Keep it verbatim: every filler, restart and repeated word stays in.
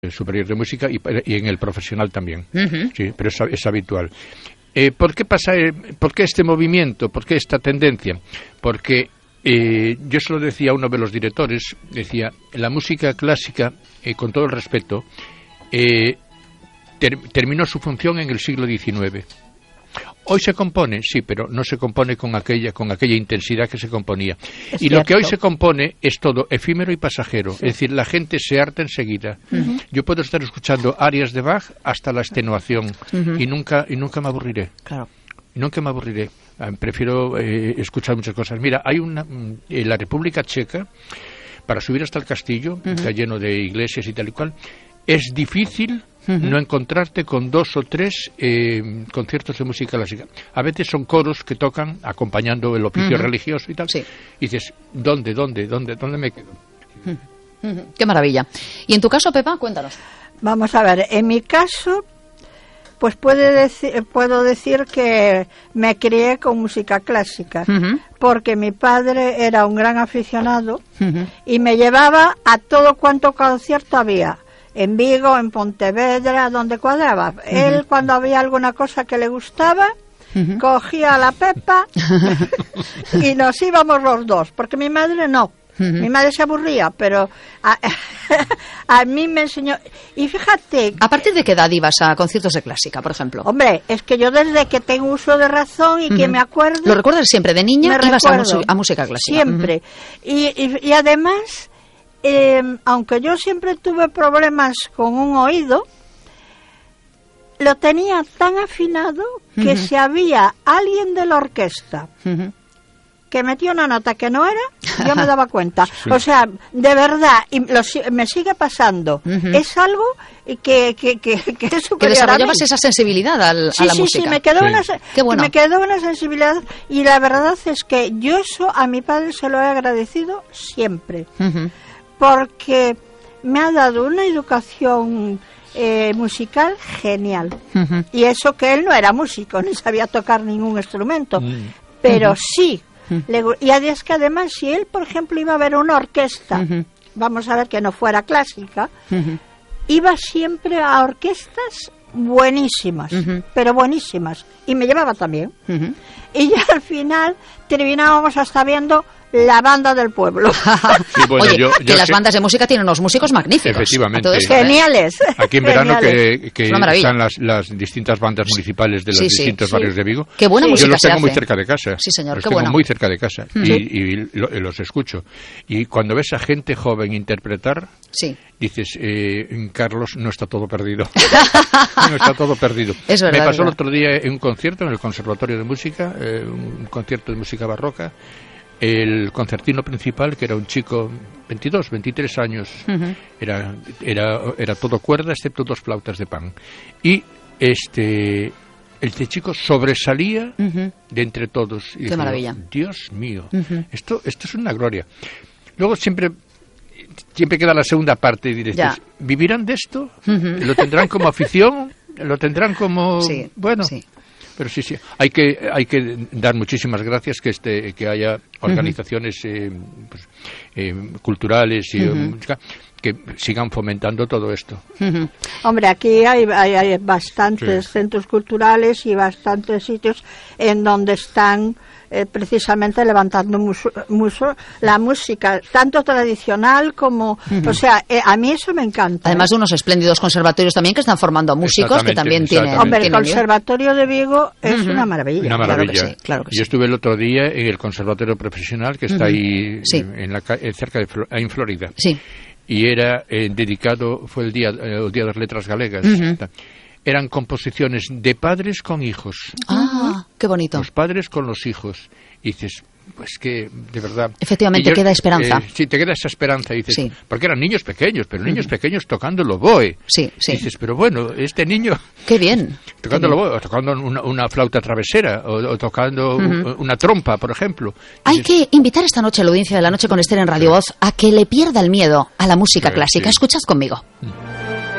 Superior de Música y, y en el profesional también. Uh-huh. Sí, pero es, es habitual. Eh, ¿Por qué pasa? Eh, ¿Por qué este movimiento? ¿Por qué esta tendencia? Porque eh, yo se lo decía a uno de los directores, decía, la música clásica, eh, con todo el respeto, eh, ter, terminó su función en el siglo diecinueve. Hoy se compone, sí, pero no se compone con aquella con aquella intensidad que se componía. Es y cierto. Lo que hoy se compone es todo efímero y pasajero. Sí. Es decir, la gente se harta enseguida. Uh-huh. Yo puedo estar escuchando arias de Bach hasta la extenuación uh-huh. y nunca y nunca me aburriré. Claro. Y nunca me aburriré. Prefiero eh, escuchar muchas cosas. Mira, hay una en la República Checa, para subir hasta el castillo, uh-huh. está lleno de iglesias y tal y cual, es difícil Uh-huh. no encontrarte con dos o tres eh, conciertos de música clásica. A veces son coros que tocan acompañando el oficio uh-huh. religioso y tal. Sí. Y dices, ¿dónde, dónde, dónde, dónde me quedo? Uh-huh. Uh-huh. Qué maravilla. ¿Y en tu caso, Pepa? Cuéntanos. Vamos a ver, en mi caso, pues puede deci- puedo decir que me crié con música clásica, uh-huh. porque mi padre era un gran aficionado uh-huh. y me llevaba a todo cuanto concierto había. En Vigo, en Pontevedra, donde cuadraba. Uh-huh. Él, cuando había alguna cosa que le gustaba, uh-huh. cogía a la Pepa y nos íbamos los dos, porque mi madre no. Uh-huh. Mi madre se aburría, pero a, a mí me enseñó. Y fíjate... ¿A partir de qué edad ibas a conciertos de clásica, por ejemplo? Hombre, es que yo desde que tengo uso de razón y uh-huh. que me acuerdo... ¿Lo recuerdas siempre? ¿De niña ibas a, mus- a música clásica? Siempre. Uh-huh. y, y, y además... Eh, aunque yo siempre tuve problemas con un oído, lo tenía tan afinado que uh-huh. si había alguien de la orquesta uh-huh. que metía una nota que no era, yo me daba cuenta. Sí. O sea, de verdad, y lo, me sigue pasando. Uh-huh. Es algo que, que, que, que es superior. Que desarrollabas esa sensibilidad al, sí, a la sí, música. Sí, sí, me quedó, sí. Una, Qué bueno. me quedó una sensibilidad. Y la verdad es que yo eso a mi padre se lo he agradecido siempre. Uh-huh. Porque me ha dado una educación eh, musical genial. Uh-huh. Y eso que él no era músico, ni sabía tocar ningún instrumento. Uh-huh. Pero uh-huh. sí. Uh-huh. Le, y es que además, si él, por ejemplo, iba a ver una orquesta, uh-huh. vamos a ver que no fuera clásica, uh-huh. iba siempre a orquestas buenísimas, uh-huh. pero buenísimas. Y me llevaba también. Uh-huh. Y ya al final terminábamos hasta viendo la banda del pueblo. Sí, bueno, Oye, yo, yo que las sé... bandas de música tienen unos músicos magníficos. Efectivamente. Geniales. Aquí en verano que, que están las, las distintas bandas municipales de los sí, distintos sí, barrios sí. de Vigo. Qué buena sí. música Yo los tengo se muy hace. cerca de casa. Sí, señor, los qué tengo bueno. muy cerca de casa ¿Mm? y, y lo, los escucho. Y cuando ves a gente joven interpretar, sí. dices, eh, Carlos, no está todo perdido. No está todo perdido. Es verdad, Me pasó verdad. el otro día en un concierto en el Conservatorio de Música, eh, un concierto de música barroca. El concertino principal, que era un chico, veintidós, veintitrés años, uh-huh. era, era, era todo cuerda, excepto dos flautas de pan. Y este, este chico sobresalía uh-huh. de entre todos. Y Qué dije, maravilla. Dios mío, uh-huh. esto, esto es una gloria. Luego siempre... Siempre queda la segunda parte y diréis, ¿vivirán de esto? Uh-huh. ¿Lo tendrán como afición? ¿Lo tendrán como...? Sí, bueno... Sí. Pero sí, sí, hay que hay que dar muchísimas gracias que este que haya organizaciones uh-huh. eh, pues, eh, culturales y uh-huh. que sigan fomentando todo esto. Uh-huh. Hombre, aquí hay, hay, hay bastantes sí. centros culturales y bastantes sitios en donde están eh, precisamente levantando muso, muso, la música, tanto tradicional como... Uh-huh. O sea, eh, a mí eso me encanta. Además de unos espléndidos conservatorios también que están formando a músicos que también tienen... Hombre, el tienen Conservatorio de Vigo es uh-huh. una maravilla. Una maravilla. Claro que sí, claro que Yo sí. estuve el otro día en el Conservatorio Profesional que está uh-huh. ahí sí. en la, cerca de en Florida. Sí. Y era eh, dedicado, fue el día, eh, el día de las letras galegas. Uh-huh. Eran composiciones de padres con hijos. Ah, qué bonito. Los padres con los hijos. Y dices, pues que, de verdad... Efectivamente, yo, queda esperanza. Eh, sí, te queda esa esperanza. Y dices, sí. porque eran niños pequeños, pero niños uh-huh. pequeños tocando el oboe. Sí, sí. Y dices, pero bueno, este niño... ¡Qué bien! Tocando qué el bien. oboe, o tocando una, una flauta travesera, o, o tocando uh-huh. una trompa, por ejemplo. Hay dices, que invitar esta noche a la audiencia de La Noche con Esther en Radio Voz a que le pierda el miedo a la música sí, clásica. Sí. Escuchad conmigo. Uh-huh.